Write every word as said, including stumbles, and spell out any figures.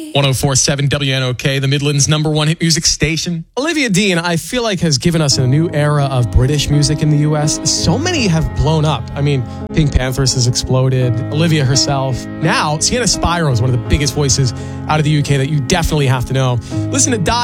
one oh four point seven W N O K, the Midlands' number one hit music station. Olivia Dean, I feel like, has given us a new era of British music in the U S. So many have blown up. I mean, Pink Panthers has exploded. Olivia herself. Now, Sienna Spyro is one of the biggest voices out of the U K that you definitely have to know. Listen to Die